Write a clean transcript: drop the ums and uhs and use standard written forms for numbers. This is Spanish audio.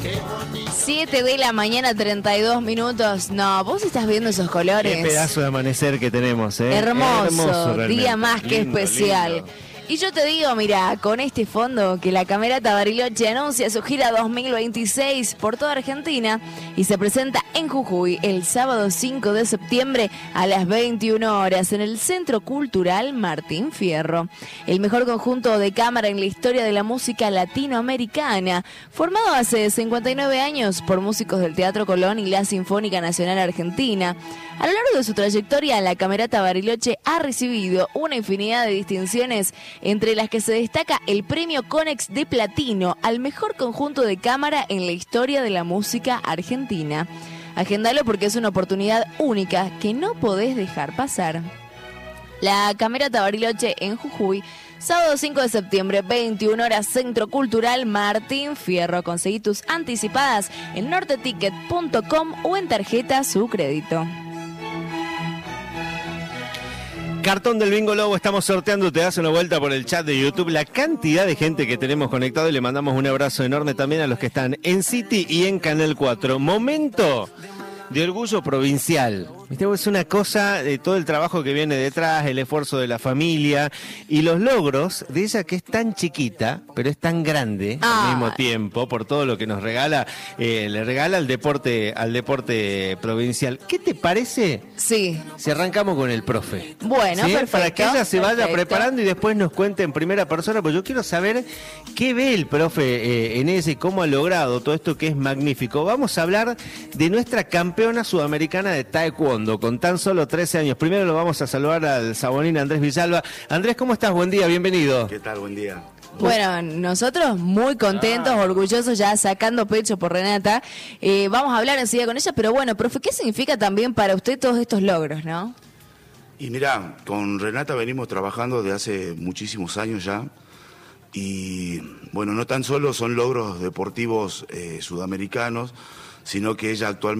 7 de la mañana, 32 minutos. No, vos estás viendo esos colores. Qué pedazo de amanecer que tenemos, ¿eh? Hermoso, día más que lindo, especial. lindo. Y yo te digo, mira, con este fondo que la Camerata Bariloche anuncia su gira 2026 por toda Argentina y se presenta en Jujuy el sábado 5 de septiembre a las 21 horas en el Centro Cultural Martín Fierro. El mejor conjunto de cámara en la historia de la música latinoamericana, formado hace 59 años por músicos del Teatro Colón y la Sinfónica Nacional Argentina. A lo largo de su trayectoria, la Camerata Bariloche ha recibido una infinidad de distinciones, entre las que se destaca el premio Conex de Platino al mejor conjunto de cámara en la historia de la música argentina. Agendalo porque es una oportunidad única que no podés dejar pasar. La Camerata Bariloche en Jujuy, sábado 5 de septiembre, 21 horas, Centro Cultural Martín Fierro. Conseguí tus anticipadas en norteticket.com o en tarjeta Su Crédito. Cartón del Bingo Lobo, estamos sorteando, te das una vuelta por el chat de YouTube, la cantidad de gente que tenemos conectado y le mandamos un abrazo enorme también a los que están en City y en Canal 4. Momento de orgullo provincial. ¿Viste? Es una cosa de todo el trabajo que viene detrás, el esfuerzo de la familia y los logros de ella que es tan chiquita, pero es tan grande al mismo tiempo, por todo lo que nos regala, le regala al deporte provincial. ¿Qué te parece? Sí. Si arrancamos con el profe. Bueno, ¿sí? perfecto. Para que ella se vaya perfecto. preparando y después nos cuente en primera persona, pues yo quiero saber qué ve el profe en ese y cómo ha logrado todo esto que es magnífico. Vamos a hablar de nuestra campeona sudamericana de taekwondo con tan solo 13 años. Primero lo vamos a saludar al sabonín Andrés Villalba. Andrés, ¿cómo estás? Buen día, bienvenido. ¿Qué tal? Buen día. Bueno, nosotros muy contentos, orgullosos, ya sacando pecho por Renata. Vamos a hablar enseguida con ella, pero bueno, profe, ¿qué significa también para usted todos estos logros, no? Y mirá, con Renata venimos trabajando desde hace muchísimos años ya. Y bueno, no tan solo son logros deportivos sudamericanos, sino que ella actualmente